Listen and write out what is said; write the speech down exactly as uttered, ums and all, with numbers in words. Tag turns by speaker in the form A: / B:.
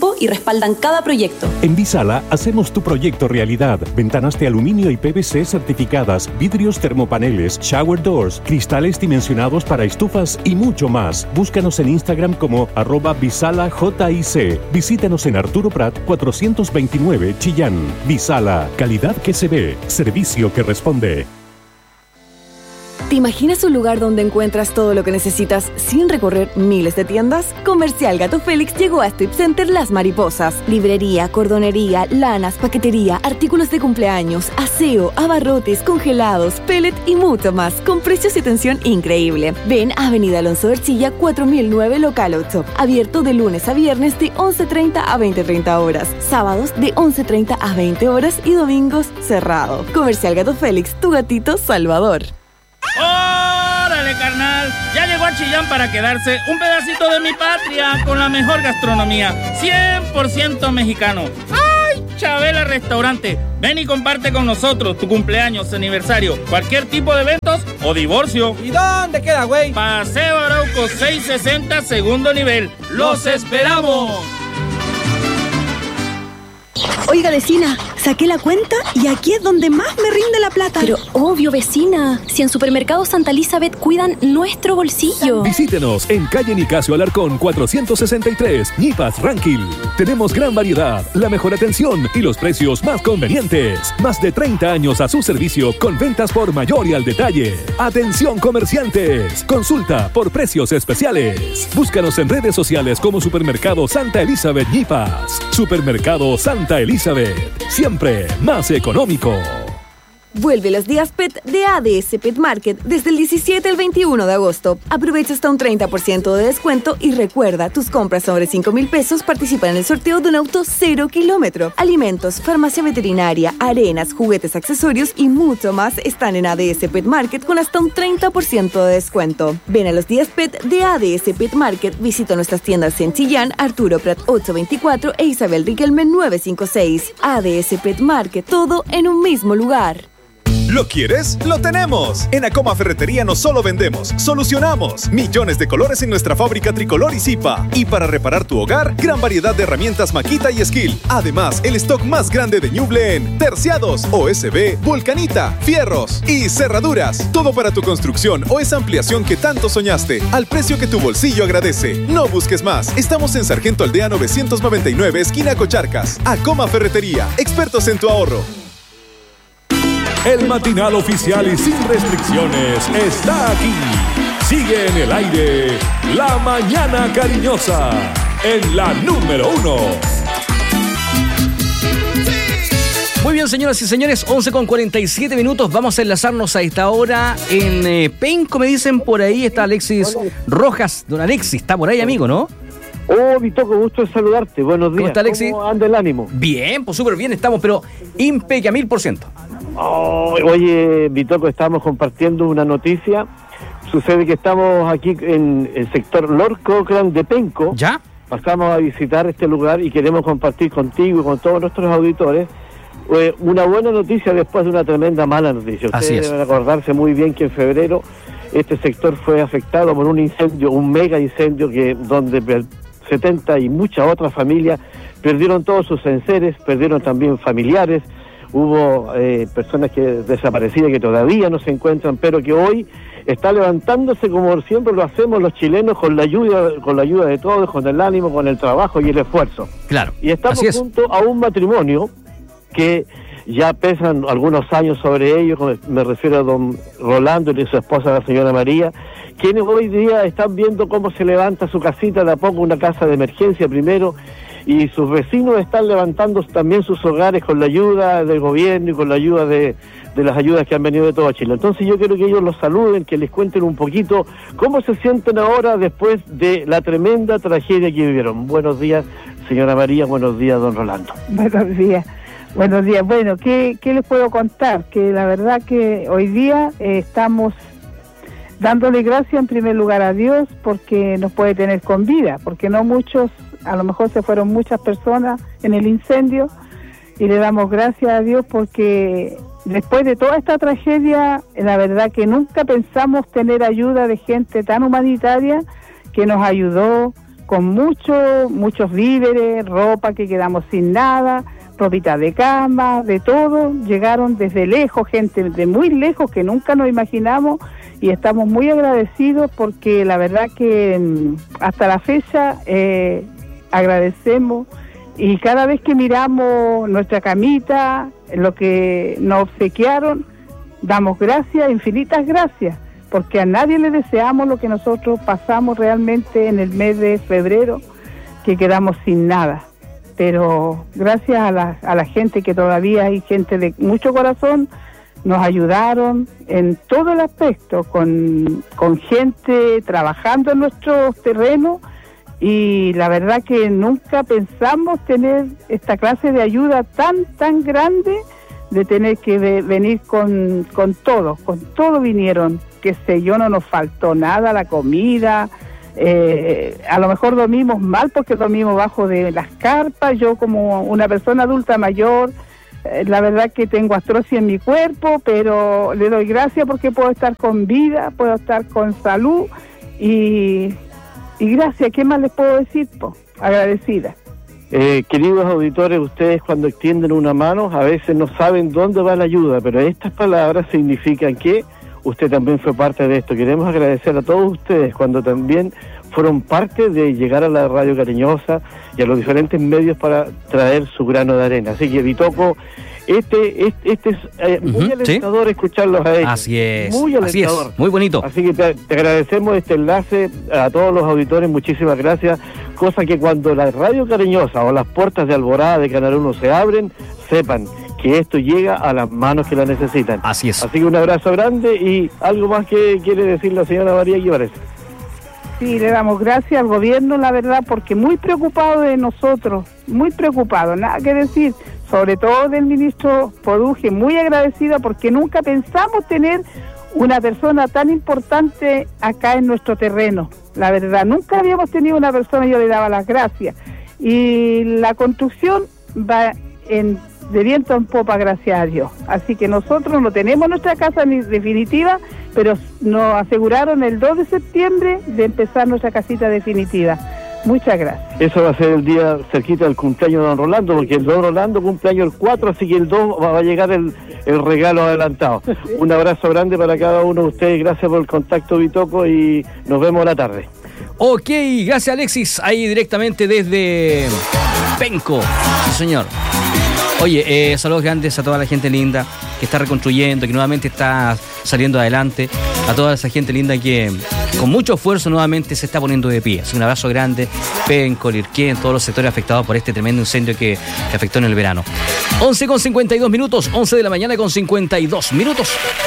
A: tiempo y respaldan cada proyecto.
B: En Visala hacemos tu proyecto realidad. Ventanas de aluminio y P V C certificadas, vidrios termopaneles, shower doors, cristales dimensionados para estufas y mucho más. Búscanos en Instagram como arroba Visala J I C. Visítanos en Arturo Prat cuatrocientos veintinueve, Chillán. Visala, calidad que se ve, servicio que responde.
C: ¿Te imaginas un lugar donde encuentras todo lo que necesitas sin recorrer miles de tiendas? Comercial Gato Félix llegó a Strip Center Las Mariposas. Librería, cordonería, lanas, paquetería, artículos de cumpleaños, aseo, abarrotes, congelados, pellet y mucho más, con precios y atención increíble. Ven a Avenida Alonso de Ercilla cuatro mil nueve, local ocho. Abierto de lunes a viernes de once treinta a veinte treinta horas. Sábados de once treinta a veinte horas y domingos cerrado. Comercial Gato Félix, tu gatito salvador.
D: ¡Órale, carnal! Ya llegó a Chillán para quedarse un pedacito de mi patria con la mejor gastronomía, cien por ciento mexicano. ¡Ay, Chabela Restaurante! Ven y comparte con nosotros tu cumpleaños, aniversario, cualquier tipo de eventos o divorcio.
E: ¿Y dónde queda, güey?
D: Paseo Arauco seiscientos sesenta, segundo nivel. ¡Los esperamos!
F: Oiga, vecina, saqué la cuenta y aquí es donde más me rinde la plata.
A: Pero obvio, vecina, si en Supermercado Santa Elizabeth cuidan nuestro bolsillo.
B: Visítenos en calle Nicasio Alarcón cuatrocientos sesenta y tres, Ñipas, Ranquil. Tenemos gran variedad, la mejor atención y los precios más convenientes. Más de treinta años a su servicio con ventas por mayor y al detalle. Atención comerciantes, consulta por precios especiales. Búscanos en redes sociales como Supermercado Santa Elizabeth Ñipas. Supermercado Santa Elizabeth, siempre más económico.
C: Vuelve los días Pet de A D S Pet Market desde el diecisiete al veintiuno de agosto. Aprovecha hasta un treinta por ciento de descuento y recuerda, tus compras sobre cinco mil pesos participan en el sorteo de un auto cero kilómetro. Alimentos, farmacia veterinaria, arenas, juguetes, accesorios y mucho más están en A D S Pet Market con hasta un treinta por ciento de descuento. Ven a los días Pet de A D S Pet Market. Visita nuestras tiendas en Chillán, Arturo Prat ochocientos veinticuatro e Isabel Riquelme novecientos cincuenta y seis. A D S Pet Market, todo en un mismo lugar.
G: ¿Lo quieres? ¡Lo tenemos! En Acoma Ferretería no solo vendemos, solucionamos. Millones de colores en nuestra fábrica Tricolor y Zipa. Y para reparar tu hogar, gran variedad de herramientas Makita y Skill. Además, el stock más grande de Ñuble en terciados, O S B, Vulcanita, fierros y cerraduras. Todo para tu construcción o esa ampliación que tanto soñaste, al precio que tu bolsillo agradece. No busques más. Estamos en Sargento Aldea novecientos noventa y nueve, esquina Cocharcas. Acoma Ferretería, expertos en tu ahorro.
B: El matinal oficial y sin restricciones está aquí. Sigue en el aire La Mañana Cariñosa en la número uno.
H: Muy bien, señoras y señores, once con cuarenta y siete minutos. Vamos a enlazarnos a esta hora en eh, Penco, me dicen por ahí. Está Alexis Rojas. Don Alexis, está por ahí, amigo, ¿no?
I: Oh, Vitoco, gusto de saludarte. Buenos días.
H: ¿Cómo está, Alexis?
I: ¿Cómo anda el ánimo?
H: Bien, pues súper bien estamos, pero impecable, mil por ciento.
I: Oh, oye, Vitoco, estamos compartiendo una noticia. Sucede que estamos aquí en el sector Lord Cochrane de Penco.
H: ¿Ya?
I: Pasamos a visitar este lugar y queremos compartir contigo y con todos nuestros auditores eh, una buena noticia después de una tremenda mala noticia. Ustedes
H: Así es.
I: deben acordarse muy bien que en febrero este sector fue afectado por un incendio, un mega incendio que donde setenta y muchas otras familias perdieron todos sus enseres, perdieron también familiares. Hubo eh, personas que desaparecidas que todavía no se encuentran, pero que hoy está levantándose como siempre lo hacemos los chilenos, con la ayuda, con la ayuda de todos, con el ánimo, con el trabajo y el esfuerzo.
H: Claro.
I: Y estamos junto a un matrimonio que ya pesan algunos años sobre ellos, me refiero a don Rolando y su esposa, la señora María, quienes hoy día están viendo cómo se levanta su casita de a poco, una casa de emergencia primero, y sus vecinos están levantando también sus hogares con la ayuda del gobierno y con la ayuda de, de las ayudas que han venido de todo Chile. Entonces yo quiero que ellos los saluden, que les cuenten un poquito cómo se sienten ahora después de la tremenda tragedia que vivieron. Buenos días, señora María, buenos días, don Rolando.
J: Buenos días, buenos días. Bueno, ¿qué, qué les puedo contar? Que la verdad que hoy día eh, estamos dándole gracias en primer lugar a Dios porque nos puede tener con vida, porque no muchos, a lo mejor se fueron muchas personas en el incendio, y le damos gracias a Dios porque después de toda esta tragedia, la verdad que nunca pensamos tener ayuda de gente tan humanitaria que nos ayudó, con mucho, muchos víveres, ropa que quedamos sin nada, ropita de cama, de todo. Llegaron desde lejos, gente de muy lejos que nunca nos imaginamos, y estamos muy agradecidos porque la verdad que hasta la fecha eh, agradecemos, y cada vez que miramos nuestra camita, lo que nos obsequiaron, damos gracias, infinitas gracias, porque a nadie le deseamos lo que nosotros pasamos realmente en el mes de febrero, que quedamos sin nada. Pero gracias a la, a la gente, que todavía hay gente de mucho corazón, nos ayudaron en todo el aspecto, con, con gente trabajando en nuestros terrenos, y la verdad que nunca pensamos tener esta clase de ayuda tan, tan grande, de tener que ve, venir con, con todo, con todo vinieron, qué sé yo, no nos faltó nada, la comida, eh, a lo mejor dormimos mal porque dormimos bajo de las carpas. Yo, como una persona adulta mayor, eh, la verdad que tengo artrosis en mi cuerpo, pero le doy gracias porque puedo estar con vida, puedo estar con salud, y, y gracias. ¿Qué más les puedo decir, po? Agradecida.
I: Eh, queridos auditores, ustedes cuando extienden una mano a veces no saben dónde va la ayuda, pero estas palabras significan que usted también fue parte de esto. Queremos agradecer a todos ustedes cuando también fueron parte de llegar a la Radio Cariñosa y a los diferentes medios para traer su grano de arena. Así que, Bitoco, este, este, este es eh, uh-huh, muy alentador, ¿sí? Escucharlos a ellos.
H: Así es,
I: muy alentador.
H: Así es, muy bonito.
I: Así que te, te agradecemos este enlace a todos los auditores, muchísimas gracias. Cosa que cuando la Radio Cariñosa o las puertas de Alborada de Canal uno se abren, sepan que esto llega a las manos que la necesitan.
H: Así es.
I: Así que un abrazo grande. Y algo más que quiere decir la señora María, ¿qué parece?
J: Sí, le damos gracias al gobierno, la verdad, porque muy preocupado de nosotros, muy preocupado, nada que decir, sobre todo del ministro Poduje, muy agradecida porque nunca pensamos tener una persona tan importante acá en nuestro terreno, la verdad, nunca habíamos tenido una persona, yo le daba las gracias. Y la construcción va en, de viento en popa, gracias a Dios. Así que nosotros no tenemos nuestra casa ni definitiva, pero nos aseguraron el dos de septiembre de empezar nuestra casita definitiva. Muchas gracias.
I: Eso va a ser el día cerquita del cumpleaños de don Rolando, porque el don Rolando cumpleaños el cuatro, así que el dos va a llegar el, el regalo adelantado. Un abrazo grande para cada uno de ustedes, gracias por el contacto, Bitoco, y nos vemos a la tarde.
H: Ok, gracias Alexis, ahí directamente desde Penco, sí señor. Oye, eh, saludos grandes a toda la gente linda que está reconstruyendo, que nuevamente está saliendo adelante, a toda esa gente linda que con mucho esfuerzo nuevamente se está poniendo de pie. Así, un abrazo grande, Penco, Lirquén, todos los sectores afectados por este tremendo incendio que, que afectó en el verano. once con cincuenta y dos minutos, once de la mañana con cincuenta y dos minutos.